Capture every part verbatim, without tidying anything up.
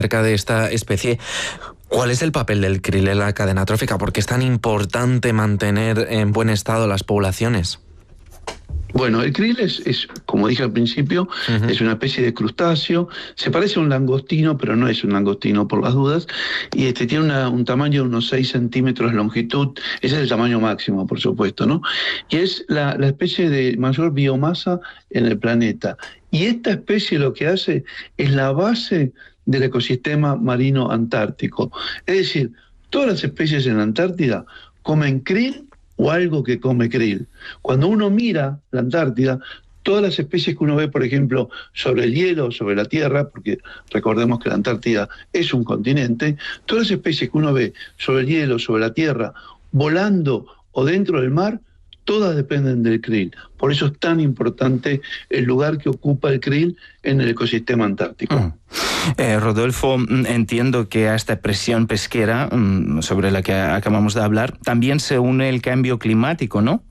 acerca de esta especie. ¿Cuál es el papel del krill en la cadena trófica? ¿Por qué es tan importante mantener en buen estado las poblaciones? Bueno, el krill es, es, como dije al principio, uh-huh. es una especie de crustáceo. Se parece a un langostino, pero no es un langostino por las dudas. Y este tiene una, un tamaño de unos seis centímetros de longitud. Ese es el tamaño máximo, por supuesto, ¿no? Y es la, la especie de mayor biomasa en el planeta. Y esta especie lo que hace es la base del ecosistema marino antártico. Es decir, todas las especies en la Antártida comen krill o algo que come krill. Cuando uno mira la Antártida, todas las especies que uno ve, por ejemplo, sobre el hielo, sobre la Tierra, porque recordemos que la Antártida es un continente, todas las especies que uno ve sobre el hielo, sobre la Tierra, volando o dentro del mar, todas dependen del krill. Por eso es tan importante el lugar que ocupa el krill en el ecosistema antártico. Mm. Eh, Rodolfo, entiendo que a esta presión pesquera sobre la que acabamos de hablar también se une el cambio climático, ¿no?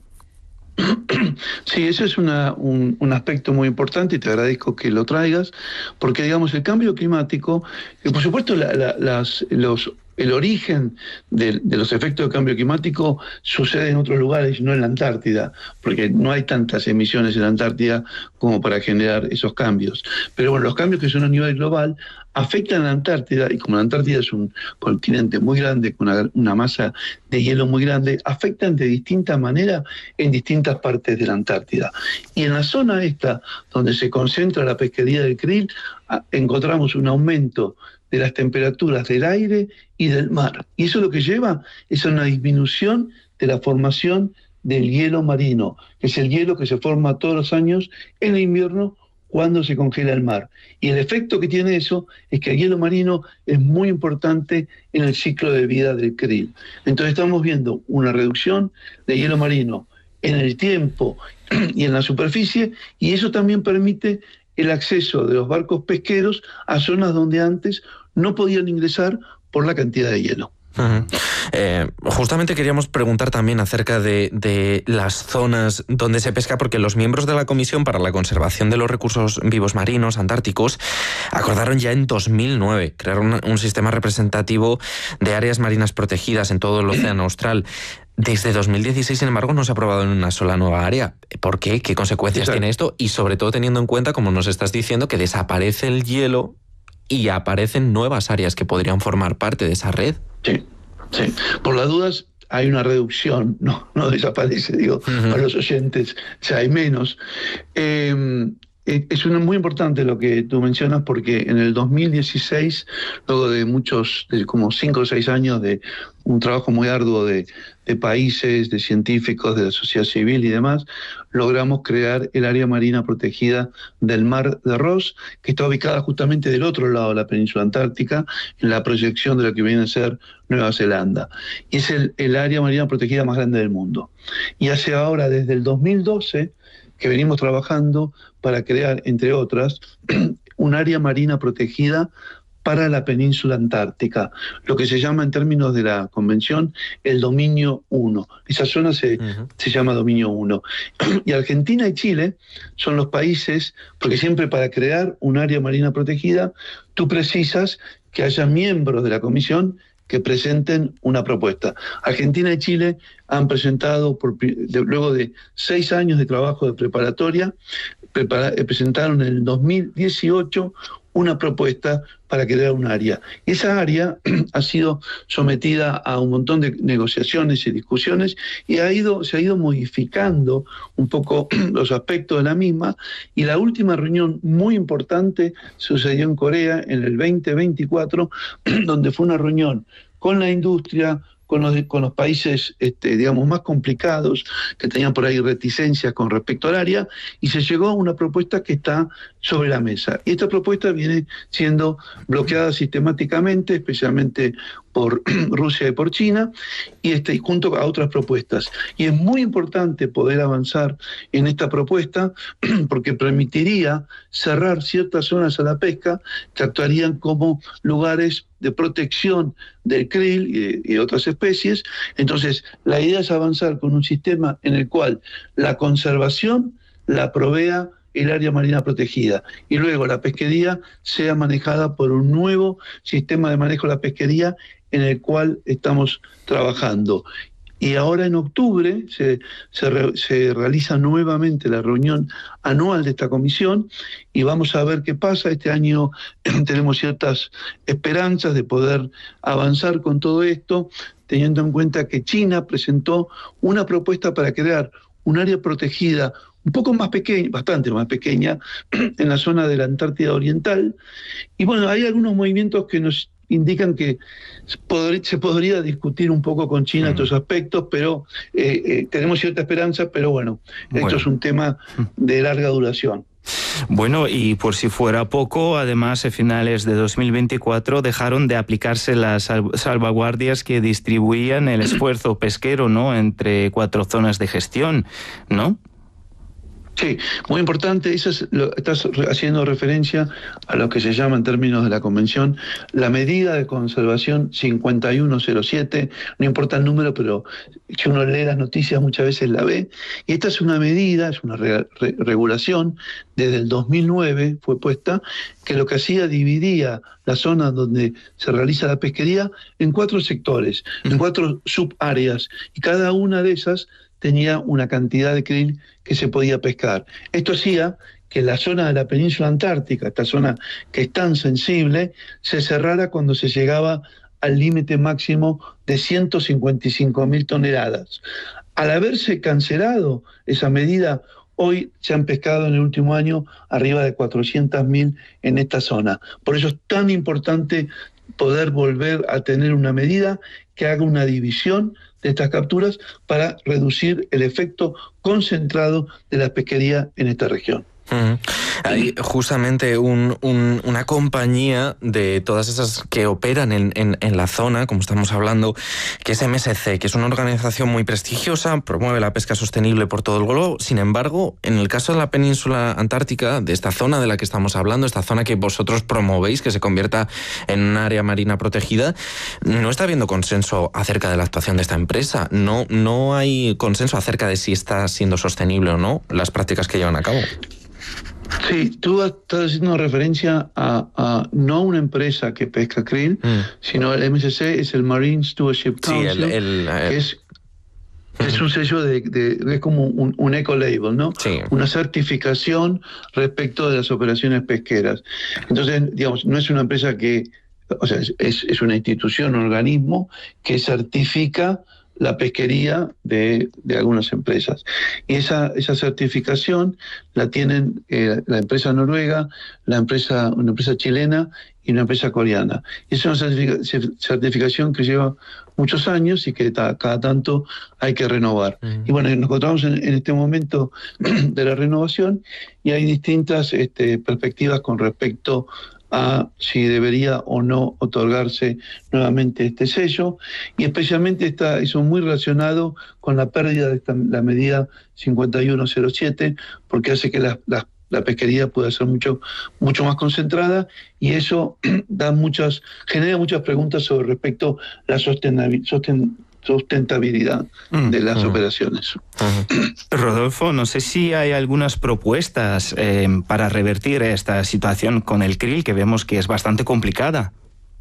Sí, ese es una, un, un aspecto muy importante y te agradezco que lo traigas, porque digamos el cambio climático, y por supuesto la, la, las, los, el origen de, de los efectos del cambio climático sucede en otros lugares, no en la Antártida, porque no hay tantas emisiones en la Antártida como para generar esos cambios. Pero bueno, los cambios que son a nivel global afectan a la Antártida, y como la Antártida es un continente muy grande, con una, una masa de hielo muy grande, afectan de distinta manera en distintas partes de la Antártida. Y en la zona esta, donde se concentra la pesquería del krill, encontramos un aumento de las temperaturas del aire y del mar. Y eso lo que lleva es a una disminución de la formación del hielo marino, que es el hielo que se forma todos los años en el invierno cuando se congela el mar. Y el efecto que tiene eso es que el hielo marino es muy importante en el ciclo de vida del krill. Entonces estamos viendo una reducción de hielo marino en el tiempo y en la superficie, y eso también permite el acceso de los barcos pesqueros a zonas donde antes no podían ingresar por la cantidad de hielo. Uh-huh. Eh, justamente queríamos preguntar también acerca de, de las zonas donde se pesca, porque los miembros de la Comisión para la Conservación de los Recursos Vivos Marinos Antárticos acordaron ya en dos mil nueve crear un, un sistema representativo de áreas marinas protegidas en todo el océano austral. Desde dos mil dieciséis, sin embargo, no se ha aprobado en una sola nueva área. ¿Por qué? ¿Qué consecuencias Exacto. tiene esto? Y sobre todo teniendo en cuenta, como nos estás diciendo, que desaparece el hielo y aparecen nuevas áreas que podrían formar parte de esa red. Sí, sí. Por las dudas hay una reducción, no, no desaparece, digo, uh-huh. para los oyentes, o sea, hay menos. Eh, es una, muy importante lo que tú mencionas, porque en el dos mil dieciséis, luego de muchos, de como cinco o seis años de un trabajo muy arduo de, de países, de científicos, de la sociedad civil y demás, logramos crear el área marina protegida del Mar de Ross, que está ubicada justamente del otro lado de la península antártica, en la proyección de lo que viene a ser Nueva Zelanda. Y es el, el área marina protegida más grande del mundo. Y hace ahora, desde el dos mil doce, que venimos trabajando para crear, entre otras, un área marina protegida para la península antártica, lo que se llama en términos de la convención el dominio uno. Esa zona se, uh-huh. se llama dominio uno. Y Argentina y Chile son los países, porque siempre para crear un área marina protegida, tú precisas que haya miembros de la comisión que presenten una propuesta. Argentina y Chile han presentado, por, de, luego de seis años de trabajo de preparatoria, prepara, presentaron en el dos mil dieciocho una propuesta para crear un área. Y esa área ha sido sometida a un montón de negociaciones y discusiones y ha ido, se ha ido modificando un poco los aspectos de la misma, y la última reunión muy importante sucedió en Corea en el veinte veinticuatro, donde fue una reunión con la industria, con los, con los países, este, digamos, más complicados, que tenían por ahí reticencias con respecto al área, y se llegó a una propuesta que está sobre la mesa. Y esta propuesta viene siendo bloqueada sistemáticamente, especialmente por Rusia y por China, y este, junto a otras propuestas. Y es muy importante poder avanzar en esta propuesta, porque permitiría cerrar ciertas zonas a la pesca que actuarían como lugares de protección del krill y, y otras especies. Entonces, la idea es avanzar con un sistema en el cual la conservación la provea el área marina protegida y luego la pesquería sea manejada por un nuevo sistema de manejo de la pesquería en el cual estamos trabajando. Y ahora en octubre se, se, re, se realiza nuevamente la reunión anual de esta comisión y vamos a ver qué pasa. Este año tenemos ciertas esperanzas de poder avanzar con todo esto, teniendo en cuenta que China presentó una propuesta para crear un área protegida un poco más pequeña, bastante más pequeña, en la zona de la Antártida Oriental. Y bueno, hay algunos movimientos que nos indican que se podría discutir un poco con China mm. estos aspectos, pero eh, eh, tenemos cierta esperanza, pero bueno, bueno, esto es un tema de larga duración. Bueno, y por si fuera poco, además, a finales de dos mil veinticuatro dejaron de aplicarse las salvaguardias que distribuían el esfuerzo pesquero, ¿no?, entre cuatro zonas de gestión, ¿no? Sí, muy importante, eso es lo, estás haciendo referencia a lo que se llama en términos de la Convención la medida de conservación cincuenta y uno cero siete, no importa el número, pero si uno lee las noticias muchas veces la ve, y esta es una medida, es una re, re, regulación, desde el dos mil nueve fue puesta, que lo que hacía dividía la zona donde se realiza la pesquería en cuatro sectores, en cuatro subáreas, y cada una de esas tenía una cantidad de krill que se podía pescar. Esto hacía que la zona de la península antártica, esta zona que es tan sensible, se cerrara cuando se llegaba al límite máximo de ciento cincuenta y cinco mil toneladas. Al haberse cancelado esa medida, hoy se han pescado en el último año arriba de cuatrocientos mil en esta zona. Por eso es tan importante poder volver a tener una medida que haga una división de estas capturas para reducir el efecto concentrado de la pesquería en esta región. Uh-huh. Hay justamente un, un, una compañía de todas esas que operan en, en, en la zona, como estamos hablando, que es M S C, que es una organización muy prestigiosa, promueve la pesca sostenible por todo el globo. Sin embargo, en el caso de la península antártica, de esta zona de la que estamos hablando, esta zona que vosotros promovéis, que se convierta en un área marina protegida, no está habiendo consenso acerca de la actuación de esta empresa. No, no hay consenso acerca de si está siendo sostenible o no las prácticas que llevan a cabo. Sí, tú estás haciendo referencia a, a no a una empresa que pesca krill, mm. sino el M S C es el Marine Stewardship Council, sí, el, el, el, que es, uh-huh. es un sello de, de es como un, un eco-label, ¿no? Sí. Una certificación respecto de las operaciones pesqueras. Entonces, digamos, no es una empresa que, o sea, es, es una institución, un organismo que certifica la pesquería de, de algunas empresas. Y esa, esa certificación la tienen eh, la empresa noruega, la empresa, una empresa chilena y una empresa coreana. Y es una certific- certificación que lleva muchos años y que ta, cada tanto hay que renovar. Uh-huh. Y bueno, nos encontramos en, en este momento de la renovación y hay distintas este, perspectivas con respecto a si debería o no otorgarse nuevamente este sello, y especialmente está eso muy relacionado con la pérdida de esta, la medida cincuenta y uno cero siete, porque hace que la, la, la pesquería pueda ser mucho, mucho más concentrada, y eso da muchas, genera muchas preguntas sobre respecto a la sostenibilidad, sosten, sustentabilidad mm, de las mm. operaciones. Uh-huh. Rodolfo, no sé si hay algunas propuestas eh, para revertir esta situación con el krill, que vemos que es bastante complicada.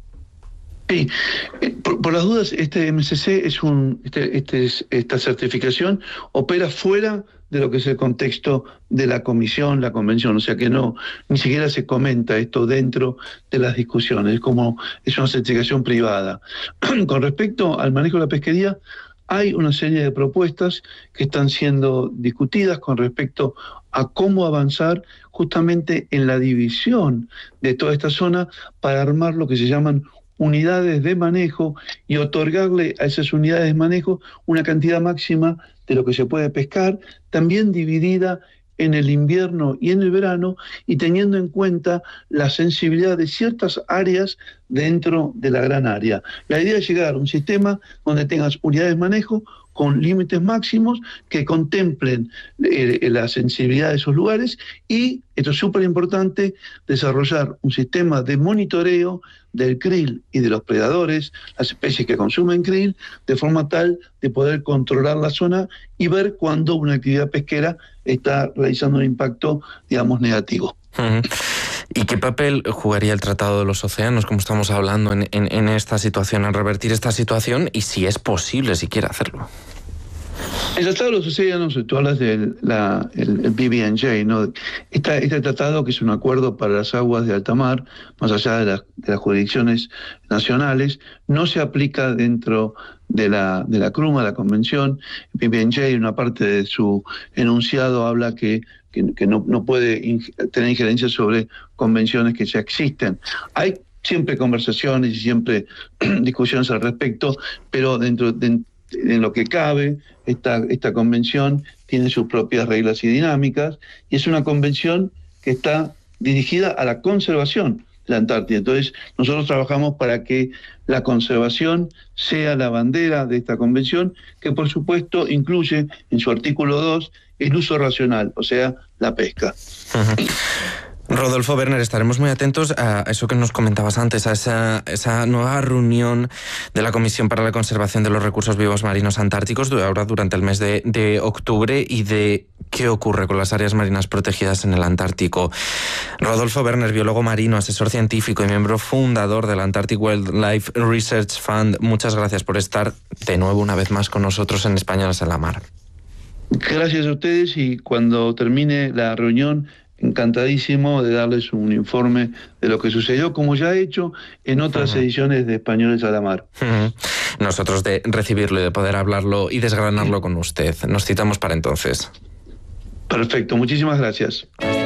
Sí, por, por las dudas, este M S C es un, este, este es, esta certificación opera fuera de lo que es el contexto de la comisión, la convención, o sea que no, ni siquiera se comenta esto dentro de las discusiones, es como, es una certificación privada. Con respecto al manejo de la pesquería, hay una serie de propuestas que están siendo discutidas con respecto a cómo avanzar justamente en la división de toda esta zona para armar lo que se llaman unidades de manejo y otorgarle a esas unidades de manejo una cantidad máxima de lo que se puede pescar, también dividida en el invierno y en el verano, y teniendo en cuenta la sensibilidad de ciertas áreas dentro de la gran área. La idea es llegar a un sistema donde tengas unidades de manejo con límites máximos que contemplen eh, la sensibilidad de esos lugares y, esto es súper importante, desarrollar un sistema de monitoreo del krill y de los predadores, las especies que consumen krill, de forma tal de poder controlar la zona y ver cuando una actividad pesquera está realizando un impacto, digamos, negativo. Uh-huh. ¿Y qué papel jugaría el Tratado de los Océanos, como estamos hablando, en, en, en esta situación, en revertir esta situación, y si es posible siquiera hacerlo? El Tratado de los Océanos, tú hablas del la, el, el P B N J, ¿no? Esta, este tratado, que es un acuerdo para las aguas de alta mar, más allá de, la, de las jurisdicciones nacionales, no se aplica dentro de la, de la CRUMA, la convención. El P B N J, en una parte de su enunciado, habla que, que, que no, no puede ing- tener injerencia sobre convenciones que ya existen. Hay siempre conversaciones y siempre discusiones al respecto, pero dentro de en lo que cabe, esta, esta convención tiene sus propias reglas y dinámicas, y es una convención que está dirigida a la conservación de la Antártida. Entonces, nosotros trabajamos para que la conservación sea la bandera de esta convención, que por supuesto incluye en su artículo dos el uso racional, o sea, la pesca. Uh-huh. Rodolfo Werner, estaremos muy atentos a eso que nos comentabas antes, a esa, esa nueva reunión de la Comisión para la Conservación de los Recursos Vivos Marinos Antárticos, ahora durante el mes de, de octubre, y de qué ocurre con las áreas marinas protegidas en el Antártico. Rodolfo Werner, biólogo marino, asesor científico y miembro fundador del Antarctic Wildlife Research Fund, muchas gracias por estar de nuevo una vez más con nosotros en Españoles en la Mar. Gracias a ustedes, y cuando termine la reunión, encantadísimo de darles un informe de lo que sucedió, como ya he hecho en otras uh-huh. ediciones de Españoles a la Mar. Uh-huh. Nosotros de recibirlo y de poder hablarlo y desgranarlo con usted. Nos citamos para entonces. Perfecto, muchísimas gracias.